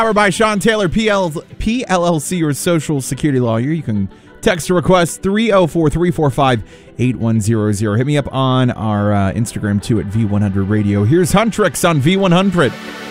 Powered by Sean Taylor, PLLC, your social security lawyer. You can text a request 304-345-8100. Hit me up on our Instagram too at V100 Radio. Here's Huntrix on V100.